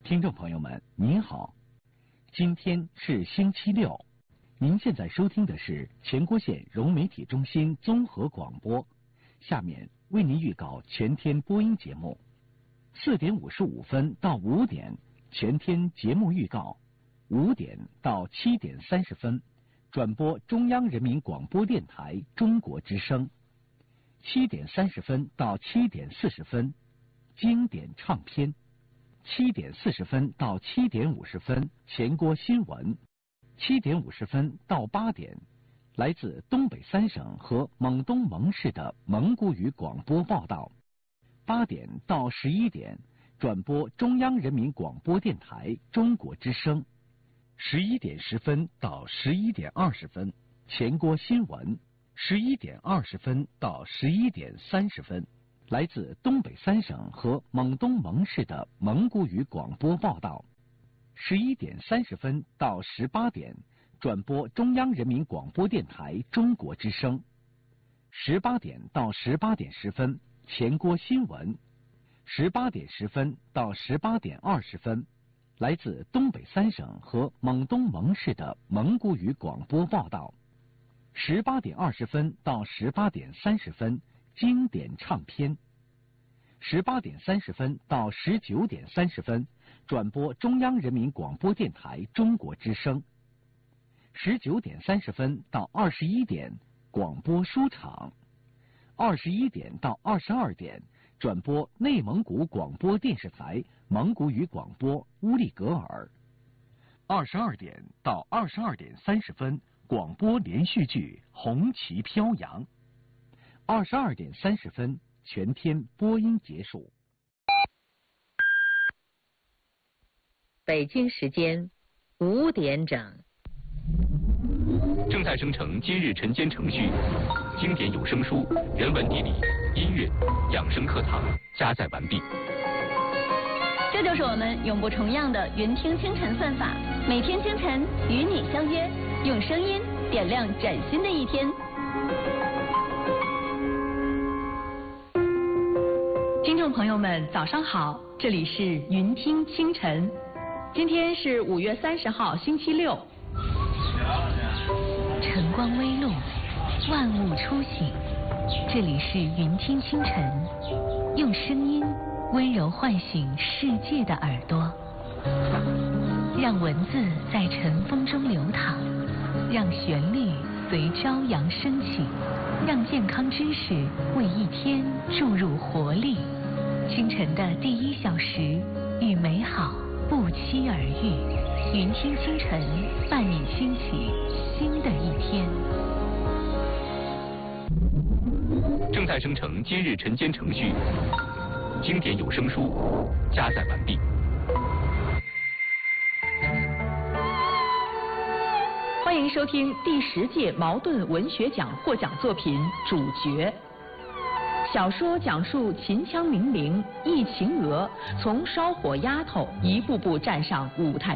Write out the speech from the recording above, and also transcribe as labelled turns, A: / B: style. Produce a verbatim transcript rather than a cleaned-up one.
A: 听众朋友们，您好，今天是星期六，您现在收听的是全国县融媒体中心综合广播。下面为您预告全天播音节目：四点五十五分到五点全天节目预告，五点到七点三十分转播中央人民广播电台中国之声，七点三十分到七点四十分经典唱片，七点四十分到七点五十分全国新闻，七点五十分到八点来自东北三省和蒙东蒙市的蒙古语广播报道，八点到十一点转播中央人民广播电台中国之声，十一点十分到十一点二十分全国新闻，十一点二十分到十一点三十分来自东北三省和蒙东蒙市的蒙古语广播报道，十一点三十分到十八点转播中央人民广播电台中国之声，十八点到十八点十分全国新闻，十八点十分到十八点二十分来自东北三省和蒙东蒙市的蒙古语广播报道，十八点二十分到十八点三十分经典唱片，十八点三十分到十九点三十分转播中央人民广播电台中国之声，十九点三十分到二十一点广播书场，二十一点到二十二点转播内蒙古广播电视台蒙古语广播乌力格尔，二十二点到二十二点三十分广播连续剧红旗飘扬，二十二点三十分全天播音结束。
B: 北京时间五点整，
C: 正在生成今日晨间程序，经典有声书、人文地理、音乐、养生课堂加载完毕。
D: 这就是我们永不重样的云听清晨算法，每天清晨与你相约，用声音点亮崭新的一天。听众朋友们，早上好，这里是云听清晨，今天是五月三十号，星期六。
E: 晨光微露，万物初醒，这里是云听清晨，用声音温柔唤醒世界的耳朵，让文字在晨风中流淌，让旋律随朝阳升起，让健康知识为一天注入活力。清晨的第一小时，与美好不期而遇。云听清晨，伴你兴起新的一天。
C: 正在生成今日晨间程序，经典有声书加载完毕。
F: 欢迎收听第十届茅盾文学奖获奖作品《主角》。小说讲述秦腔名伶易秦娥从烧火丫头一步步站上舞台